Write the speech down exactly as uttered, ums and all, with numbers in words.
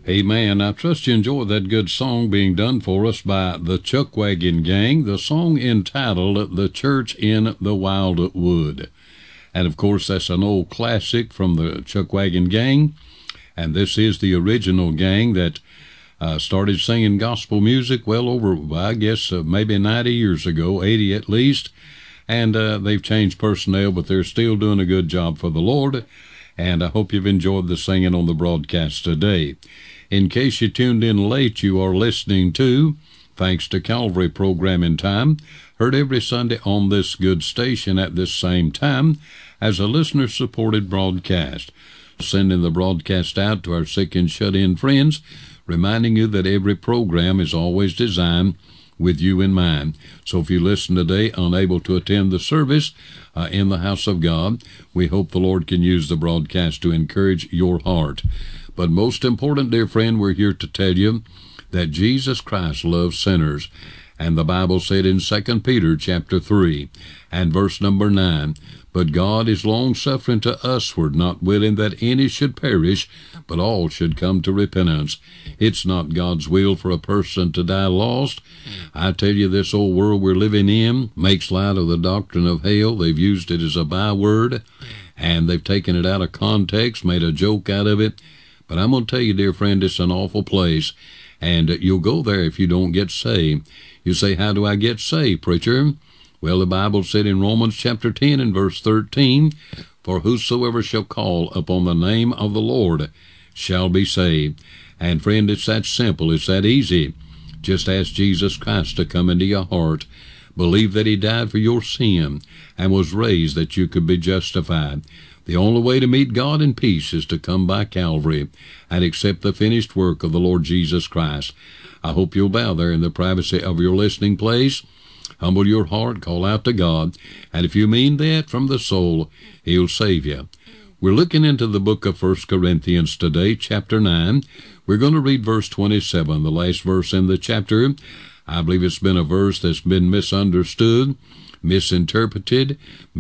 Amen. I trust you enjoyed that good song being done for us by the Chuckwagon Gang, the song entitled The Church in the Wildwood. And of course, that's an old classic from the Chuckwagon Gang. And this is the original gang that uh, started singing gospel music well over, I guess, uh, maybe ninety years ago, eighty at least. And uh, they've changed personnel, but they're still doing a good job for the Lord. And I hope you've enjoyed the singing on the broadcast today. In case you tuned in late, you are listening to Thanks to Calvary Programming Time, heard every Sunday on this good station at this same time as a listener-supported broadcast. Sending the broadcast out to our sick and shut-in friends, reminding you that every program is always designed with you in mind. So if you listen today unable to attend the service uh, in the house of God, we hope the Lord can use the broadcast to encourage your heart. But most important, dear friend, we're here to tell you that Jesus Christ loves sinners. And the Bible said in Second Peter chapter three and verse number nine, "But God is long-suffering to usward, not willing that any should perish, but all should come to repentance." It's not God's will for a person to die lost. I tell you, this old world we're living in makes light of the doctrine of hell. They've used it as a byword, and they've taken it out of context, made a joke out of it. But I'm going to tell you, dear friend, it's an awful place, and you'll go there if you don't get saved. You say, "How do I get saved, preacher?" Well, the Bible said in Romans chapter ten and verse thirteen, "For whosoever shall call upon the name of the Lord shall be saved." And friend, it's that simple, it's that easy. Just ask Jesus Christ to come into your heart. Believe that he died for your sin and was raised that you could be justified. The only way to meet God in peace is to come by Calvary and accept the finished work of the Lord Jesus Christ. I hope you'll bow there in the privacy of your listening place. Humble your heart, call out to God, and if you mean that from the soul, he'll save you. We're looking into the book of First Corinthians today, chapter nine. We're going to read verse twenty-seven, the last verse in the chapter. I believe it's been a verse that's been misunderstood, misinterpreted,